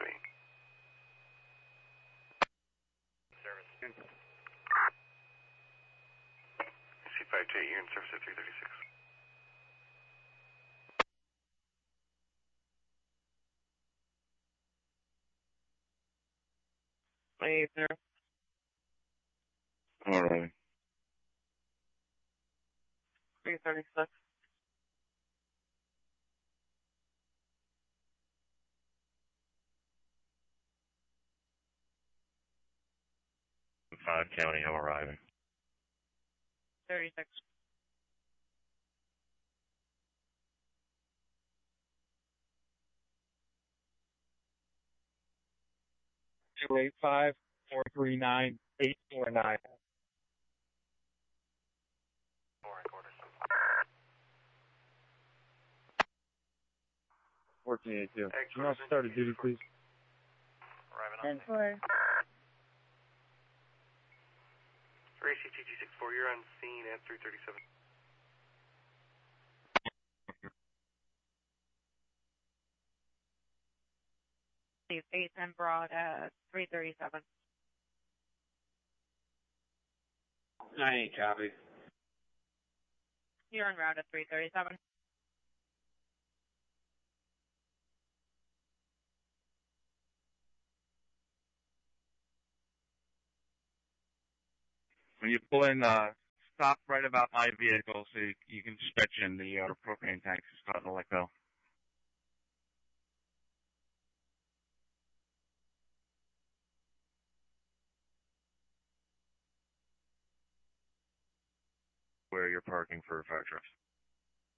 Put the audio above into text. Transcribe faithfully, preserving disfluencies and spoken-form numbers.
three. Service. C five two eight, you're in service at three thirty-six. Hey, sir. All right. three thirty-six. Five County, I'm arriving. thirty-six. two eight five, four three nine, eight four nine. Four and quarter. fourteen eighty-two. Hey, Can you also start a duty, please? Arriving on ten four. Ray C T G sixty-four, you're on scene at three thirty-seven. eight ten Broad at three thirty-seven. nine eight, copy. You're en route at three thirty-seven. When you pull in, uh, stop right about my vehicle so you, you can stretch in the uh, propane tanks is starting to let go. Where you're parking for fire trucks.